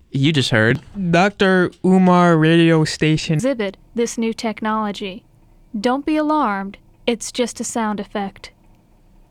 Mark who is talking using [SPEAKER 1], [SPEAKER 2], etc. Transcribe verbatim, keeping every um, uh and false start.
[SPEAKER 1] You just heard.
[SPEAKER 2] Doctor Umar radio station.
[SPEAKER 3] Exhibit this new technology. Don't be alarmed, it's just a sound effect.